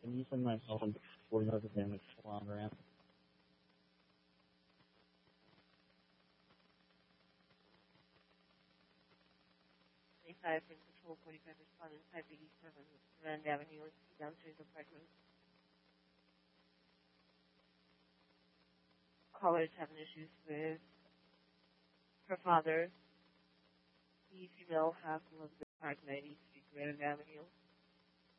Can you send my phone 40 yards of damage along ramp? Control 45 responding 587 Rand Avenue, downstairs apartment. Caller's having issues with her father. The female half of the Park 90 Street, Rand Avenue.